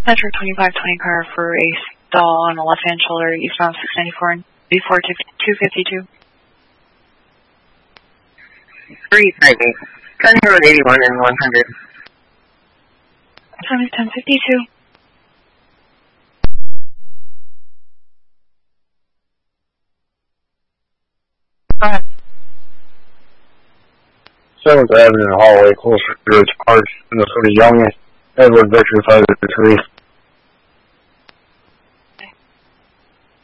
Metro 2520 car for a stall on the left-hand shoulder, eastbound 694 and before 252. 330. County Road 81 and 100. Time is 10:52. Go ahead. 7th Avenue hallway, closer to its parts, Minnesota Young, Edward Victor 5-3.